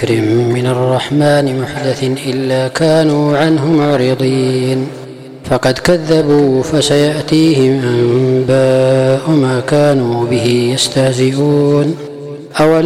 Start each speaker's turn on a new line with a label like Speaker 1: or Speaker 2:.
Speaker 1: ذكر من الرحمن محدث إلا كانوا عنه معرضين فقد كذبوا فسيأتيهم أنباء ما كانوا به يستهزئون